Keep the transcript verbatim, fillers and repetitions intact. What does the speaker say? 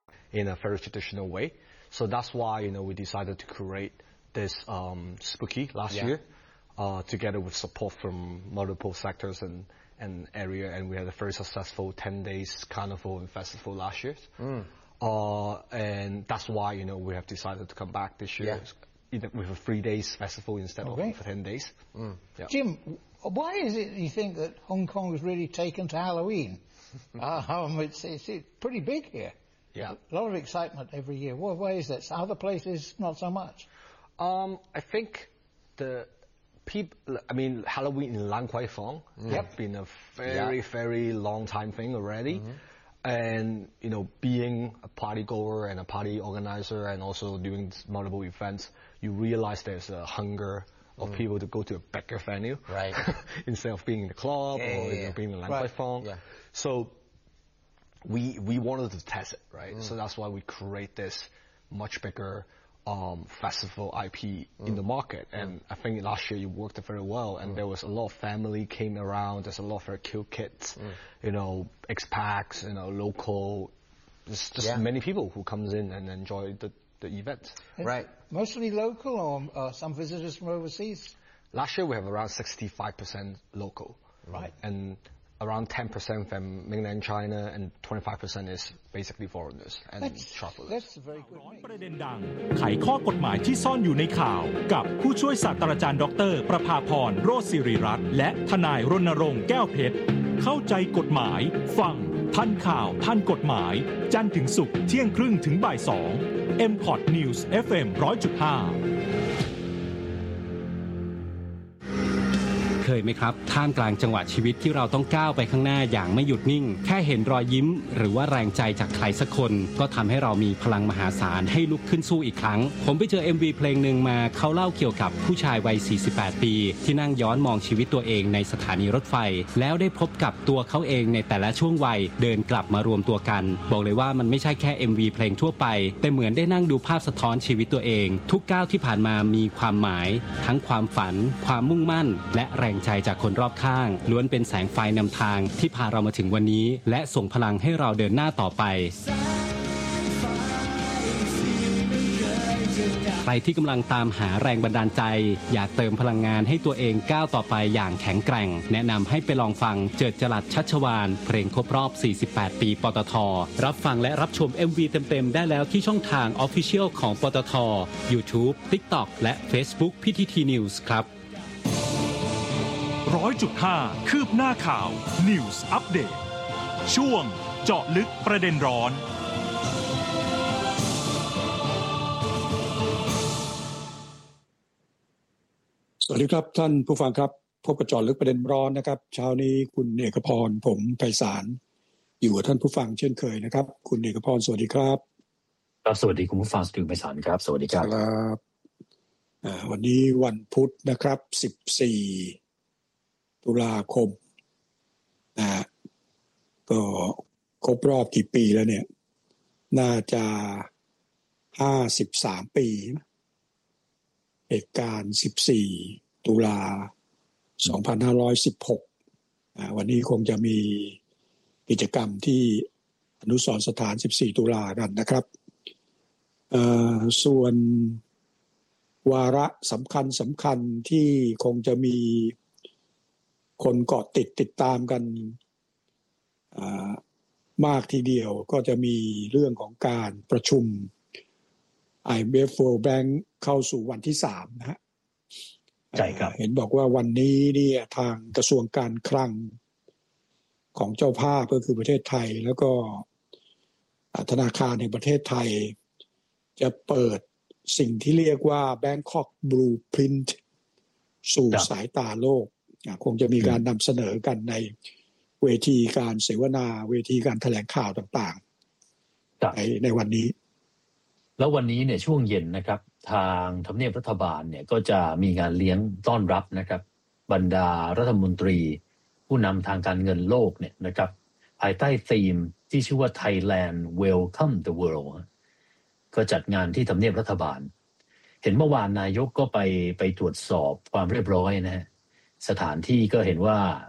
in a very traditional way. So that's why, you know, we decided to create this um, Spooky last yeah. year, uh, together with support from multiple sectors and, and area, and we had a very successful ten days carnival and festival last year. Mm. Uh, and that's why, you know, we have decided to come back this year yeah. with a three days festival instead okay. of ten days. Mm. Yeah. Jim, why is it you think that Hong Kong has really taken to Halloween? uh, um, it's, it's, it's pretty big here. Yeah. A lot of excitement every year. Why, why is that? Other places, not so much. Um, I think the people, I mean, Halloween in Lan Kwai Fong mm. have been a very, yeah. very long time thing already. Mm-hmm. And, you know, being a party goer and a party organizer and also doing multiple events, you realize there's a hunger of mm. people to go to a bigger venue. Right. instead of being in the club yeah, or, yeah, you know, being in Lan Kwai Fong. Yeah. So, we, we wanted to test it, right? Mm. So that's why we create this much bigger Um, festival I P mm. in the market, and mm. I think last year you worked very well, and mm. there was a lot of family came around. There's a lot of very cute kids, mm. you know, expats, you know, local, just, just yeah. many people who comes in and enjoy the the event. Right, mostly local or uh, some visitors from overseas. Last year we have around sixty-five percent local, right, and around ten percent from mainland China and twenty-five percent is basically foreigners and that's, travelers. That's very good. ร้อนประเด็นดังไขข้อกฎหมายที่ซ่อนอยู่ในข่าวกับผู้ช่วยศาสตราจารย์ดรประภาพรโรจน์ศิริรัตน์และทนายรณรงค์แก้วเพชรเข้าใจกฎหมายฟังทันข่าวทันกฎหมายจันทร์ถึงศุกร์เที่ยงครึ่งถึงบ่ายสอง เอ็ม พอด News เอฟ เอ็ม หนึ่งร้อยจุดห้าเคยไหมครับท่ามกลางจังหวะชีวิตที่เราต้องก้าวไปข้างหน้าอย่างไม่หยุดนิ่งแค่เห็นรอยยิ้มหรือว่าแรงใจจากใครสักคนก็ทำให้เรามีพลังมหาศาลให้ลุกขึ้นสู้อีกครั้งผมไปเจอ เอ็ม วี เพลงหนึ่งมาเขาเล่าเกี่ยวกับผู้ชายวัยสี่สิบแปดปีที่นั่งย้อนมองชีวิตตัวเองในสถานีรถไฟแล้วได้พบกับตัวเขาเองในแต่ละช่วงวัยเดินกลับมารวมตัวกันบอกเลยว่ามันไม่ใช่แค่ เอ็ม วี เพลงทั่วไปแต่เหมือนได้นั่งดูภาพสะท้อนชีวิตตัวเองทุกก้าวที่ผ่านมามีความหมายทั้งความฝันความมุ่งมั่นและแรงใจจากคนรอบข้างล้วนเป็นแสงไฟนำทางที่พาเรามาถึงวันนี้และส่งพลังให้เราเดินหน้าต่อไปใครที่กำลังตามหาแรงบันดาลใจอยากเติมพลังงานให้ตัวเองก้าวต่อไปอย่างแข็งแกร่งแนะนำให้ไปลองฟังเจิดจรัสชัชวาลเพลงครบรอบสี่สิบแปดปีปตท.รับฟังและรับชม เอ็ม วี เต็มๆได้แล้วที่ช่องทาง Official ของปตท. YouTube TikTok และ Facebook พี ที ที News ครับร้อยจุดห้าคืบหน้าข่าว News Update ช่วงเจาะลึกประเด็นร้อนสวัสดีครับท่านผู้ฟังครับพบกับเจาะลึกประเด็นร้อนนะครับเช้านี้คุณเอกพรผมไพศาลอยู่กับท่านผู้ฟังเช่นเคยนะครับคุณเอกพรสวัสดีครับครับสวัสดีคุณผู้ฟังถึงไพศาลครับสวัสดีครับครับวันนี้วันพุธนะครับสิบสี่ตุลาคมนะฮะก็ครบรอบกี่ปีแล้วเนี่ยน่าจะห้าสิบสามปีเหตุการณ์สิบสี่ตุลาสองพันห้าร้อยสิบหกอ่าวันนี้คงจะมีกิจกรรมที่อนุสรณ์สถานสิบสี่ตุลากันนะครับเอ่อส่วนวาระสำคัญสำคัญที่คงจะมีคนเกาะติดติดตามกันมากทีเดียวก็จะมีเรื่องของการประชุม ไอ เอ็ม เอฟ World Bank เข้าสู่วันที่สามนะฮะใช่ครับเห็นบอกว่าวันนี้เนี่ยทางกระทรวงการคลังของเจ้าภาพก็คือประเทศไทยแล้วก็ธนาคารแห่งประเทศไทยจะเปิดสิ่งที่เรียกว่า Bangkok Blueprint สู่สายตาโลกคงจะมีการนำเสนอกันในเวทีการเสวนาเวทีการแถลงข่าวต่างๆในในวันนี้แล้ววันนี้เนี่ยช่วงเย็นนะครับทางทำเนียบรัฐบาลเนี่ยก็จะมีงานเลี้ยงต้อนรับนะครับบรรดารัฐมนตรีผู้นำทางการเงินโลกเนี่ยนะครับภายใต้ธีมที่ชื่อว่า Thailand Welcome the World ก็จัดงานที่ทำเนียบรัฐบาลเห็นเมื่อวานนายกก็ไปไปตรวจสอบความเรียบร้อยนะฮะสถานที่ก็เห็นว่า